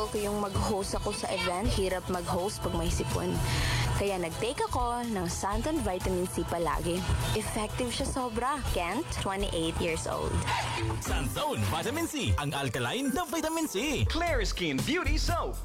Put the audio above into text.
goal ko yung mag-host ako sa event. Hirap mag-host pag may sipon. Kaya nag-take ako ng Santon Vitamin C palagi. Effective siya sobra. Kent, 28 years old. Santon Vitamin C, ang alkaline na vitamin C. Clear Skin Beauty Soap.